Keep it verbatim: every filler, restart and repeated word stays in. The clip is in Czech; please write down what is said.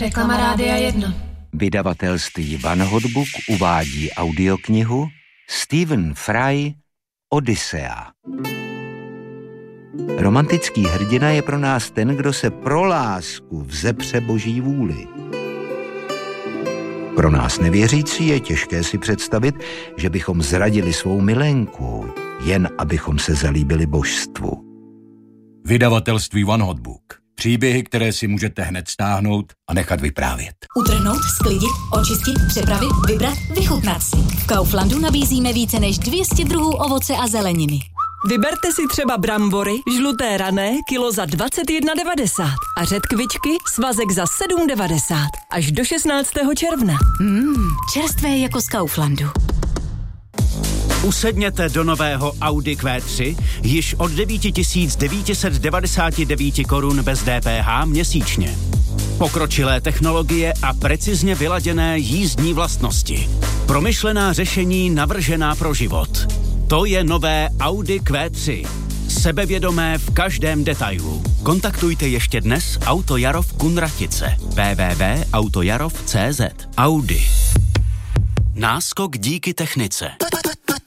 Reklama Rádia jedna. Vydavatelství Van Hotbook uvádí audioknihu Stephen Fry Odyssea. Romantický hrdina je pro nás ten, kdo se pro lásku vzepře boží vůli. Pro nás nevěřící je těžké si představit, že bychom zradili svou milenku, jen abychom se zalíbili božstvu. Vydavatelství Van Hotbook. Příběhy, které si můžete hned stáhnout a nechat vyprávět. Utrhnout, sklidit, očistit, přepravit, vybrat, vychutnat si. V Kauflandu nabízíme více než dvě stě druhů ovoce a zeleniny. Vyberte si třeba brambory, žluté rané, kilo za dvacet jedna devadesát a řetkvičky, svazek za sedm devadesát. Až do šestnáctého června. Mmm, čerstvé jako z Kauflandu. Usedněte do nového Audi Q tři již od devět tisíc devět set devadesát devět korun bez D P H měsíčně. Pokročilé technologie a precizně vyladěné jízdní vlastnosti. Promyšlená řešení navržená pro život. To je nové Audi Q tři. Sebevědomé v každém detailu. Kontaktujte ještě dnes Auto Jarov Kunratice. w w w tečka autojarov tečka cé zet. Audi. Náskok díky technice.